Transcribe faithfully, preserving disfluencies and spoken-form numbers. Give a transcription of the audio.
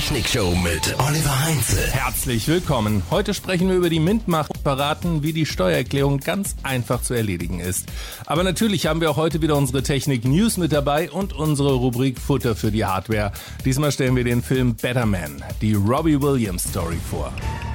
Technikshow mit Oliver Heinze. Herzlich willkommen. Heute sprechen wir über die Mintmacher und verraten, wie die Steuererklärung ganz einfach zu erledigen ist. Aber natürlich haben wir auch heute wieder unsere Technik-News mit dabei und unsere Rubrik Futter für die Hardware. Diesmal stellen wir den Film Better Man, die Robbie Williams Story vor.